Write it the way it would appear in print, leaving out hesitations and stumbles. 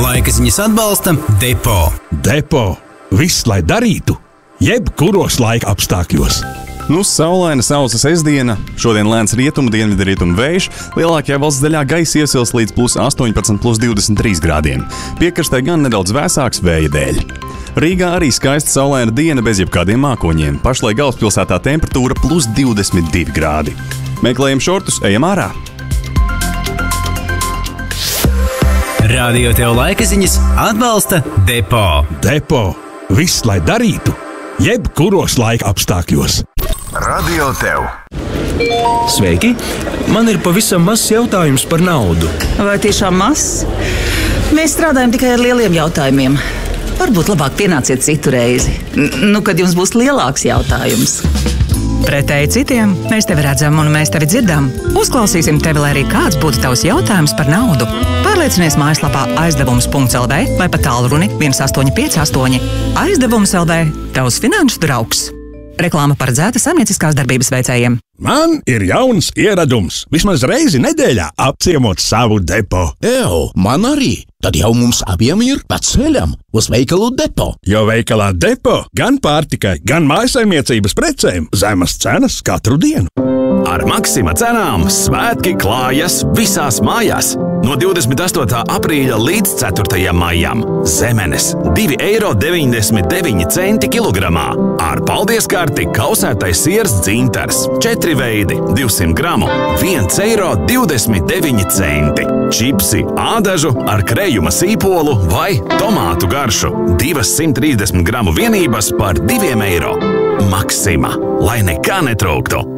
Laikaziņas atbalsta Depo. Depo. Viss, lai darītu, jebkuros laika apstākļos. Saulaina sausa sestdiena, šodien lēns rietumu vējš, lielākajā valsts daļā gaisa iesils līdz +18, +23 grādiem. Piekrastē gan nedaudz vēsāks vēja dēļ. Rīgā arī skaista saulaina diena bez jebkādiem mākoņiem. Pašlaik galvaspilsētā temperatūra +22 grādi. Meklējam šortus, ejam ārā! Radio Tev Laikaziņas atbalsta Depo. Depo. Viss, lai darītu, jebkuros laika apstākļos. Radio Tev. Sveiki! Man ir pavisam mazs jautājums par naudu. Vai tiešām mazs? Mēs strādājam tikai ar lieliem jautājumiem. Varbūt labāk pienāciet citu reizi. Kad jums būs lielāks jautājums. Pretēji citiem, mēs tevi redzam un mēs tevi dzirdam. Uzklausīsim tevi, lai arī kāds būtu tavs jautājums par naudu. Pārliecinies mājaslapā aizdevums.lv vai pa tālruni 1858. Aizdevums LV – tavs finanšu draugs. Reklāma paredzēta saimnieciskās darbības veicējiem. Man ir jauns ieradums. Vismaz reizi nedēļā apciemot savu depo. Man arī. Tad jau mums abiem ir pa ceļam uz veikalu Depo. Jo veikalā Depo gan pārtikai, gan mājasaimniecības precēm zemas cenas katru dienu. Ar Maksima cenām svētki klājas visās mājās. No 28. aprīļa līdz 4. maijam. Zemenes 2,99 eiro kilogramā. Ar paldies karti kausētais siers dzintars. 4 veidi 200 gramu 1,29 eiro. Čipsi ādažu ar krējuma sīpolu vai tomātu garšu. 230 gramu vienības par 2 eiro. Maksima, lai nekā netrūktu.